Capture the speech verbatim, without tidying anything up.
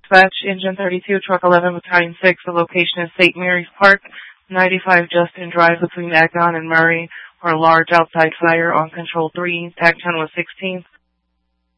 Dispatch, Engine thirty-two, Truck eleven, Battalion six. The location is Saint Mary's Park, ninety-five Justin Drive between Agnon and Murray, for a large outside fire on Control three. Tag ten was sixteen.